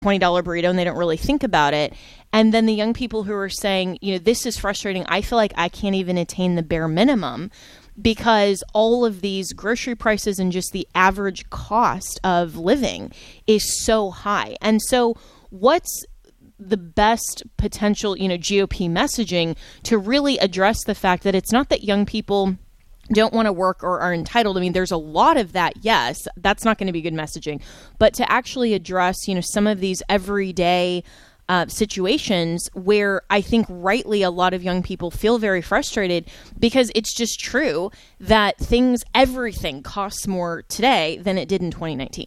$20 burrito and they don't really think about it. And then the young people who are saying, this is frustrating. I feel like I can't even attain the bare minimum because all of these grocery prices and just the average cost of living is so high. And so what's the best potential, GOP messaging to really address the fact that it's not that young people don't want to work or are entitled. I mean, there's a lot of that. Yes, that's not going to be good messaging. But to actually address, some of these everyday situations where I think rightly a lot of young people feel very frustrated because it's just true that everything costs more today than it did in 2019.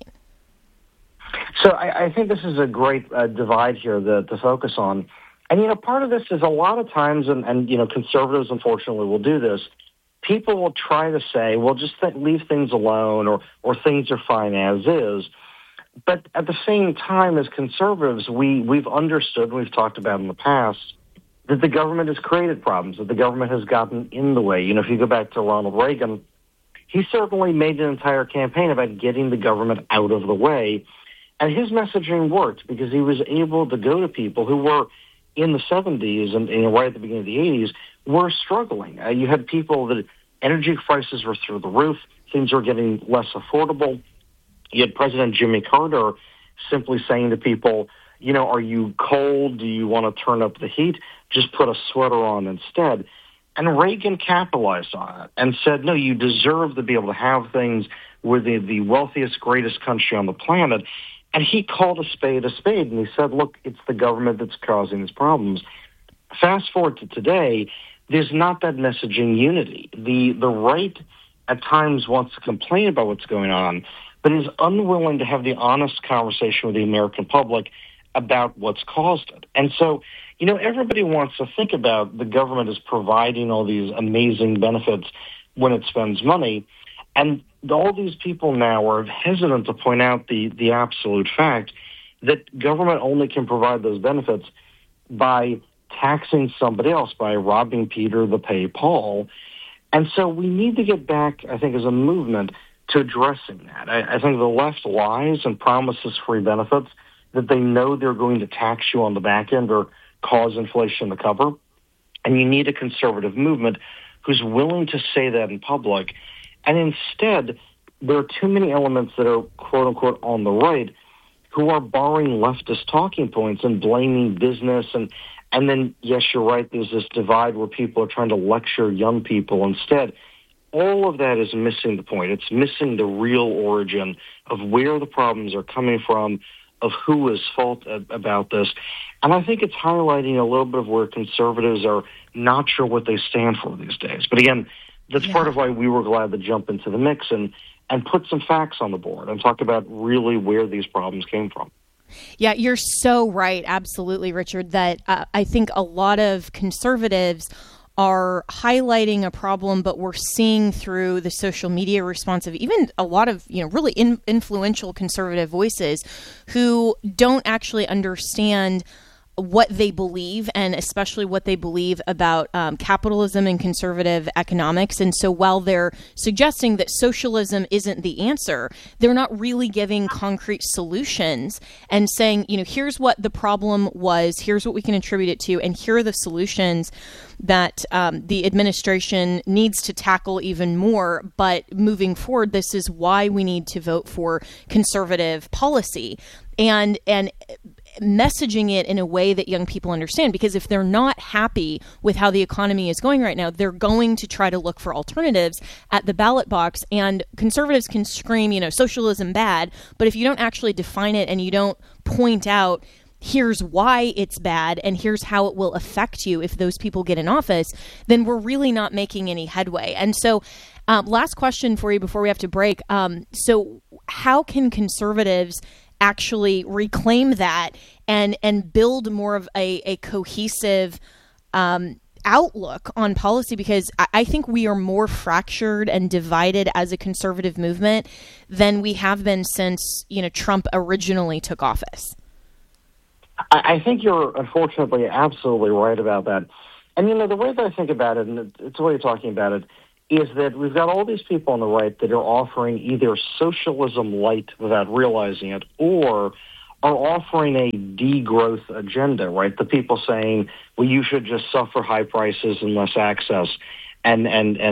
So I think this is a great divide here to focus on. And, part of this is a lot of times, and conservatives, unfortunately, will do this. People will try to say, well, just leave things alone or things are fine as is. But at the same time, as conservatives, we've understood, we've talked about in the past, that the government has created problems, that the government has gotten in the way. If you go back to Ronald Reagan, he certainly made an entire campaign about getting the government out of the way. And his messaging worked because he was able to go to people who were in the 70s and right at the beginning of the 80s were struggling. You had people that energy prices were through the roof. Things were getting less affordable. You had President Jimmy Carter simply saying to people, are you cold? Do you want to turn up the heat? Just put a sweater on instead. And Reagan capitalized on it and said, no, you deserve to be able to have things. We're the wealthiest, greatest country on the planet. And he called a spade, and he said, look, it's the government that's causing these problems. Fast forward to today, there's not that messaging unity. The right at times wants to complain about what's going on, but is unwilling to have the honest conversation with the American public about what's caused it. And so, everybody wants to think about the government as providing all these amazing benefits when it spends money. And all these people now are hesitant to point out the absolute fact that government only can provide those benefits by taxing somebody else, by robbing Peter to pay Paul. And so we need to get back, I think, as a movement to addressing that. I think the left lies and promises free benefits that they know they're going to tax you on the back end or cause inflation to cover. And you need a conservative movement who's willing to say that in public. And instead, there are too many elements that are, quote unquote, on the right who are borrowing leftist talking points and blaming business. And then, yes, you're right, there's this divide where people are trying to lecture young people instead. All of that is missing the point. It's missing the real origin of where the problems are coming from, of who is fault about this. And I think it's highlighting a little bit of where conservatives are not sure what they stand for these days. But again, that's part of why we were glad to jump into the mix and put some facts on the board and talk about really where these problems came from. Yeah, you're so right. Absolutely, Richard, that I think a lot of conservatives are highlighting a problem, but we're seeing through the social media response of even a lot of, really influential conservative voices who don't actually understand what they believe, and especially what they believe about capitalism and conservative economics. And so while they're suggesting that socialism isn't the answer, they're not really giving concrete solutions and saying, here's what the problem was, here's what we can attribute it to, and here are the solutions that the administration needs to tackle even more. But moving forward, this is why we need to vote for conservative policy. And messaging it in a way that young people understand, because if they're not happy with how the economy is going right now, they're going to try to look for alternatives at the ballot box. And conservatives can scream, socialism bad, but if you don't actually define it and you don't point out here's why it's bad and here's how it will affect you if those people get in office, then we're really not making any headway. And so last question for you before we have to break. So how can conservatives actually reclaim that and build more of a cohesive outlook on policy? Because I think we are more fractured and divided as a conservative movement than we have been since, Trump originally took office. I think you're unfortunately absolutely right about that. And, the way that I think about it, and it's the way you're talking about it, is that we've got all these people on the right that are offering either socialism light without realizing it, or are offering a degrowth agenda, right? The people saying, well, you should just suffer high prices and less access and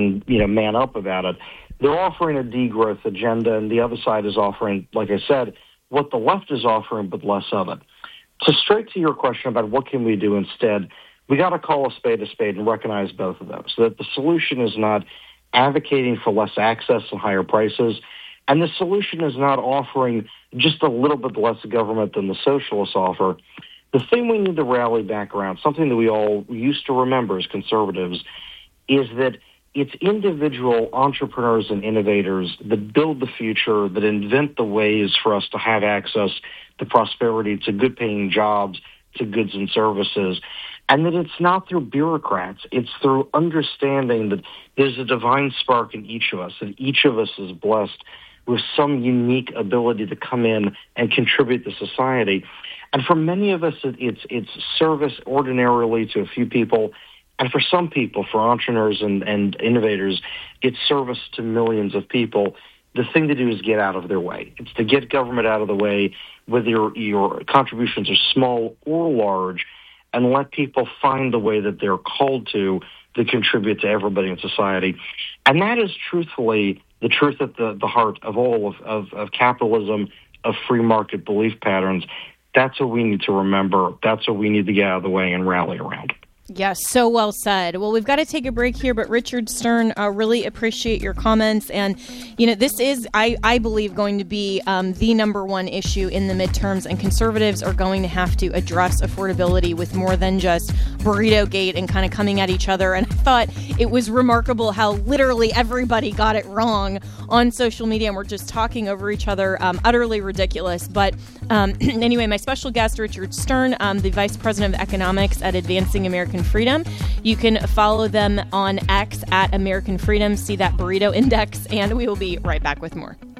man up about it. They're offering a degrowth agenda, and the other side is offering, like I said, what the left is offering, but less of it. So straight to your question about what can we do instead, we got to call a spade and recognize both of those. So that the solution is not advocating for less access and higher prices, and the solution is not offering just a little bit less government than the socialists offer. The thing we need to rally back around, something that we all used to remember as conservatives, is that it's individual entrepreneurs and innovators that build the future, that invent the ways for us to have access to prosperity, to good-paying jobs, to goods and services, and that it's not through bureaucrats. It's through understanding that there's a divine spark in each of us, that each of us is blessed with some unique ability to come in and contribute to society. And for many of us, it's service ordinarily to a few people. And for some people, for entrepreneurs and innovators, it's service to millions of people. The thing to do is get out of their way. It's to get government out of the way, whether your contributions are small or large, and let people find the way that they're called to contribute to everybody in society. And that is truthfully the truth at the heart of all of capitalism, of free market belief patterns. That's what we need to remember. That's what we need to get out of the way and rally around. Yes, so well said. Well, we've got to take a break here, but Richard Stern, really appreciate your comments. And, this is, I believe, going to be the number one issue in the midterms, and conservatives are going to have to address affordability with more than just Burrito Gate and kind of coming at each other. And I thought it was remarkable how literally everybody got it wrong on social media, and we're just talking over each other, utterly ridiculous. But anyway, my special guest, Richard Stern, the Vice President of Economics at Advancing American Freedom. You can follow them on X at American Freedom, see that burrito index, and we will be right back with more.